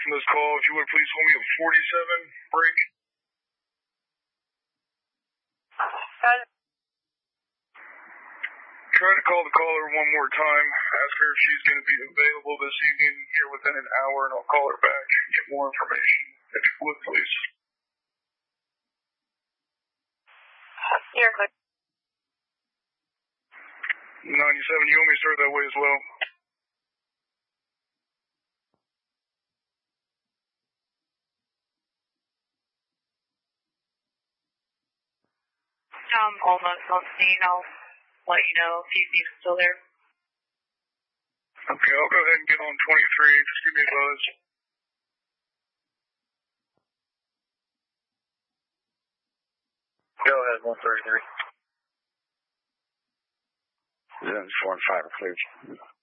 this call. If you would please hold me at 47, break. Try to call the caller one more time. Ask her if she's going to be available this evening here within an hour, and I'll call her back and get more information. If you would, please. You're good. 97, you want me to start that way as well? Almost on scene. I'll let you know if he's still there. Okay, I'll go ahead and get on 23. Just give me a buzz. Go ahead, 133. Zones 4 and 5 are cleared.